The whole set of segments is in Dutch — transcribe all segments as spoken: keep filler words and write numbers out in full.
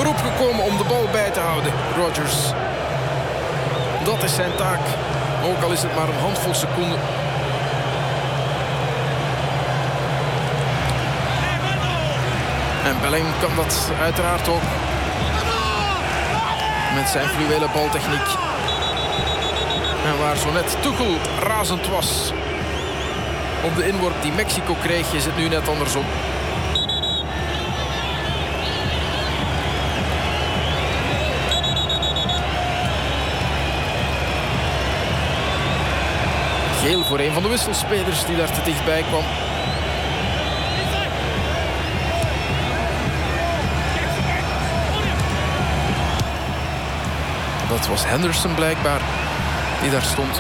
beroep gekomen om de bal bij te houden. Rodgers. Dat is zijn taak. Ook al is het maar een handvol seconden. En Bellingham kan dat uiteraard ook. Met zijn fluwele baltechniek. En waar zo net Tuchel razend was op de inworp die Mexico kreeg, is het nu net andersom. Geel voor een van de wisselspelers die daar te dichtbij kwam. Dat was Henderson blijkbaar die daar stond.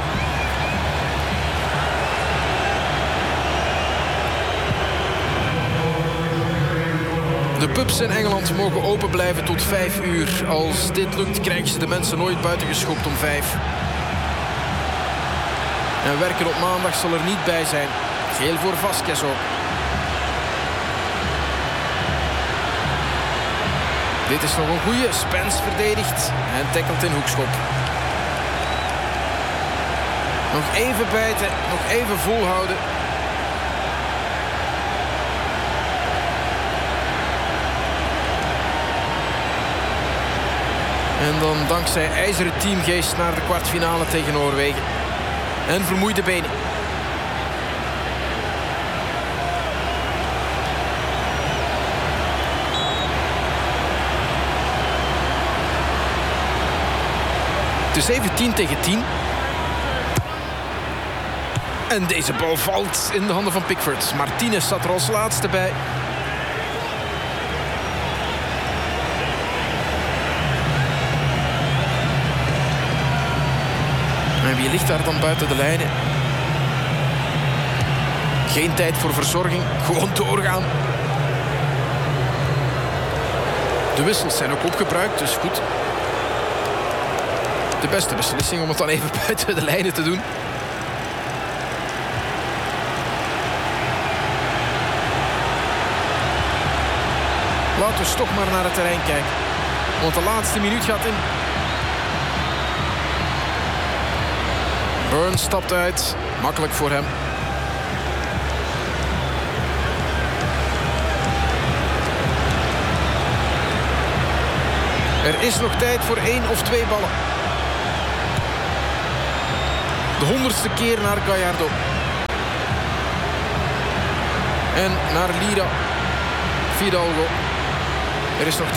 De pubs in Engeland mogen open blijven tot vijf uur. Als dit lukt krijgen ze de mensen nooit buiten geschopt om vijf. En werken op maandag zal er niet bij zijn. Geel voor Vasquez ook. Dit is nog een goeie. Spence verdedigt en tackelt in hoekschop. Nog even bijten, nog even volhouden. En dan dankzij ijzeren teamgeest naar de kwartfinale tegen Noorwegen. En vermoeide benen. Het is zeventien tegen tien. En deze bal valt in de handen van Pickford. Martinez zat er als laatste bij. En wie ligt daar dan buiten de lijnen? Geen tijd voor verzorging. Gewoon doorgaan. De wissels zijn ook opgebruikt, dus goed. De beste beslissing om het dan even buiten de lijnen te doen. Laten we toch maar naar het terrein kijken. Want de laatste minuut gaat in. Burns stapt uit. Makkelijk voor hem. Er is nog tijd voor één of twee ballen. De honderdste keer naar Gallardo. En naar Lira. Fidalgo. Er is nog tijd.